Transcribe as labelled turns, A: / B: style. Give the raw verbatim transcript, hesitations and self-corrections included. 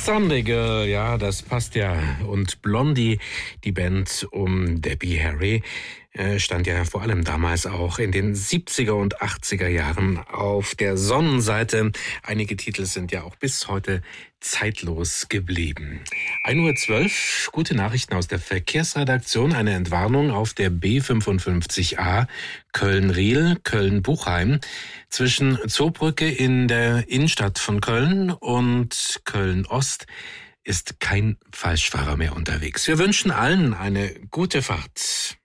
A: Sunday Girl, ja, das passt ja. Und Blondie, die Band um Debbie Harry, äh, stand ja vor allem damals auch in den siebziger und achtziger Jahren auf der Sonnenseite. Einige Titel sind ja auch bis heute zeitlos geblieben. ein Uhr zwölf, gute Nachrichten aus der Verkehrsredaktion. Eine Entwarnung auf der B fünfundfünfzig A Köln-Riel, Köln-Buchheim. Zwischen Zoobrücke in der Innenstadt von Köln und Köln-Ost ist kein Falschfahrer mehr unterwegs. Wir wünschen allen eine gute Fahrt.